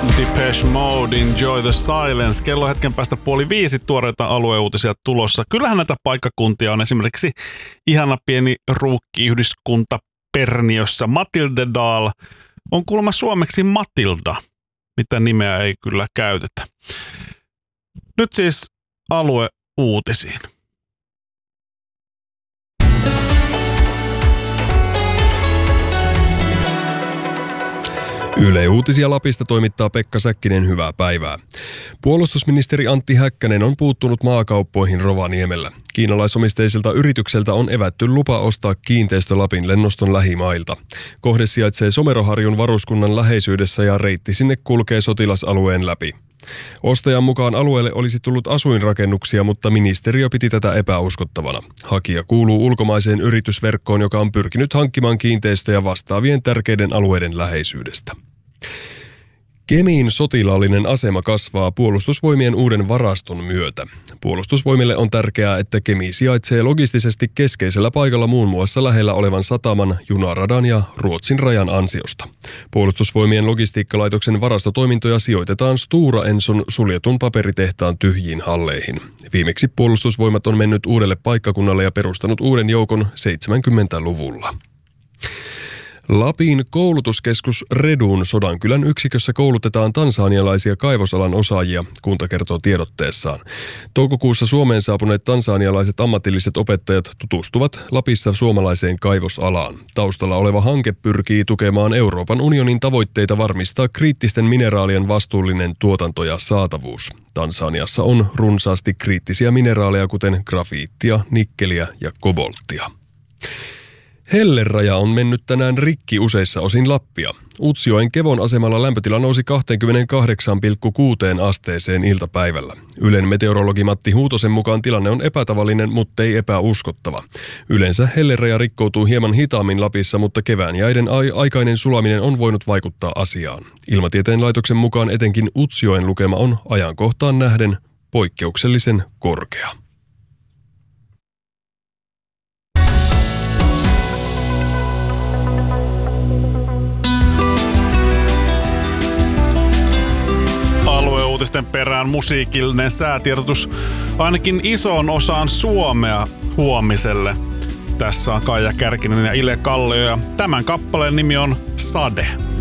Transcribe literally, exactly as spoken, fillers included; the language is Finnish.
Depeche Mode, Enjoy the Silence. Kello hetken päästä puoli viisi, tuoreita alueuutisia tulossa. Kyllähän näitä paikkakuntia on esimerkiksi ihana pieni ruukkiyhdyskunta Perniössä. Matildedal on kuulemma suomeksi Matilda, mitä nimeä ei kyllä käytetä. Nyt siis alueuutisiin. Yle Uutisia Lapista toimittaa Pekka Säkkinen, hyvää päivää. Puolustusministeri Antti Häkkänen on puuttunut maakauppoihin Rovaniemellä. Kiinalaisomisteiselta yritykseltä on evätty lupa ostaa kiinteistö Lapin lennoston lähimailta. Kohde sijaitsee Someroharjun varuskunnan läheisyydessä ja reitti sinne kulkee sotilasalueen läpi. Ostajan mukaan alueelle olisi tullut asuinrakennuksia, mutta ministeriö piti tätä epäuskottavana. Hakija kuuluu ulkomaiseen yritysverkkoon, joka on pyrkinyt hankkimaan kiinteistöjä vastaavien tärkeiden alueiden läheisyydestä. Kemiin sotilaallinen asema kasvaa Puolustusvoimien uuden varaston myötä. Puolustusvoimille on tärkeää, että Kemi sijaitsee logistisesti keskeisellä paikalla muun muassa lähellä olevan sataman, junaradan ja Ruotsin rajan ansiosta. Puolustusvoimien logistiikkalaitoksen varastotoimintoja sijoitetaan Stora Enson suljetun paperitehtaan tyhjiin halleihin. Viimeksi Puolustusvoimat on mennyt uudelle paikkakunnalle ja perustanut uuden joukon seitsemänkymmentäluvulla. Lapin koulutuskeskus Redun Sodankylän yksikössä koulutetaan tansanialaisia kaivosalan osaajia, kunta kertoo tiedotteessaan. Toukokuussa Suomeen saapuneet tansanialaiset ammatilliset opettajat tutustuvat Lapissa suomalaiseen kaivosalaan. Taustalla oleva hanke pyrkii tukemaan Euroopan unionin tavoitteita varmistaa kriittisten mineraalien vastuullinen tuotanto ja saatavuus. Tansaniassa on runsaasti kriittisiä mineraaleja, kuten grafiittia, nikkeliä ja kobolttia. Helleraja on mennyt tänään rikki useissa osin Lappia. Utsjoen Kevon asemalla lämpötila nousi kaksikymmentäkahdeksan pilkku kuusi asteeseen iltapäivällä. Ylen meteorologi Matti Huutosen mukaan tilanne on epätavallinen, mutta ei epäuskottava. Yleensä helleraja rikkoutuu hieman hitaammin Lapissa, mutta kevään jäiden aikainen sulaminen on voinut vaikuttaa asiaan. Ilmatieteen laitoksen mukaan etenkin Utsjoen lukema on ajankohtaan nähden poikkeuksellisen korkea. Uutisten perään musiikillinen säätiedotus ainakin isoon osaan Suomea huomiselle. Tässä on Kaija Kärkinen ja Ile Kallio ja tämän kappaleen nimi on Sade.